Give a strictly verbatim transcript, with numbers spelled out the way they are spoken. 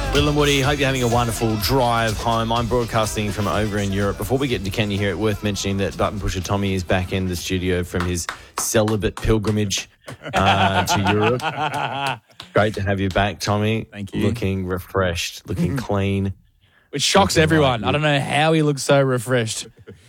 Will and Woody, hope you're having a wonderful drive home. I'm broadcasting from over in Europe. Before we get into Can You Hear It, worth mentioning that Button Pusher Tommy is back in the studio from his celibate pilgrimage uh, to Europe. Great to have you back, Tommy. Thank you. Looking refreshed, looking clean. Which shocks Looking everyone. like I don't know how he looks so refreshed.